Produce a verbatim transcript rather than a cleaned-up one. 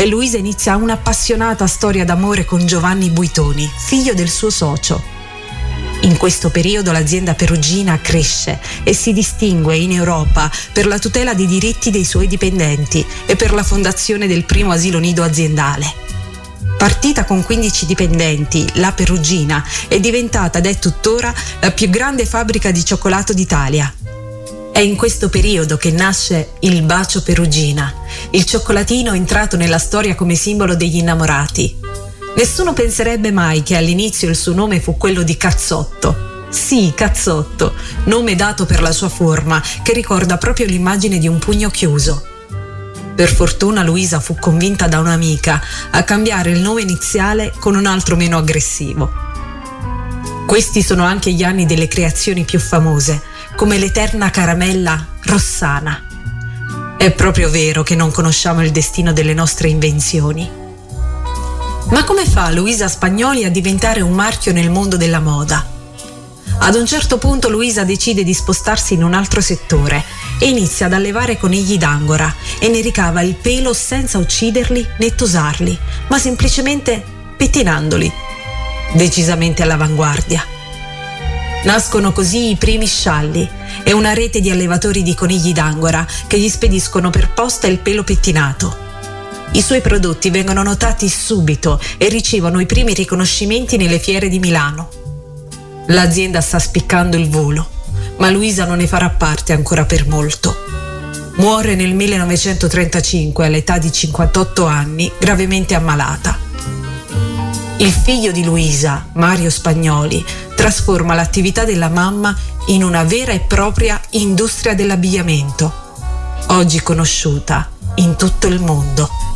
e Luisa inizia un'appassionata storia d'amore con Giovanni Buitoni, figlio del suo socio. In questo periodo l'azienda perugina cresce e si distingue in Europa per la tutela dei diritti dei suoi dipendenti e per la fondazione del primo asilo nido aziendale. Partita con quindici dipendenti, la Perugina è diventata ed è tuttora la più grande fabbrica di cioccolato d'Italia. È in questo periodo che nasce il Bacio Perugina, il cioccolatino entrato nella storia come simbolo degli innamorati. Nessuno penserebbe mai che all'inizio il suo nome fu quello di Cazzotto. Sì, Cazzotto, nome dato per la sua forma, che ricorda proprio l'immagine di un pugno chiuso. Per fortuna Luisa fu convinta da un'amica a cambiare il nome iniziale con un altro meno aggressivo. Questi sono anche gli anni delle creazioni più famose, come l'eterna caramella Rossana. È proprio vero che non conosciamo il destino delle nostre invenzioni. Ma come fa Luisa Spagnoli a diventare un marchio nel mondo della moda? Ad un certo punto Luisa decide di spostarsi in un altro settore e inizia ad allevare conigli d'Angora e ne ricava il pelo senza ucciderli né tosarli, ma semplicemente pettinandoli. Decisamente all'avanguardia. Nascono così i primi scialli e una rete di allevatori di conigli d'Angora che gli spediscono per posta il pelo pettinato. I suoi prodotti vengono notati subito e ricevono i primi riconoscimenti nelle fiere di Milano. L'azienda sta spiccando il volo, ma Luisa non ne farà parte ancora per molto. Muore nel millenovecentotrentacinque all'età di cinquantotto anni, gravemente ammalata. Il figlio di Luisa, Mario Spagnoli, trasforma l'attività della mamma in una vera e propria industria dell'abbigliamento, oggi conosciuta in tutto il mondo.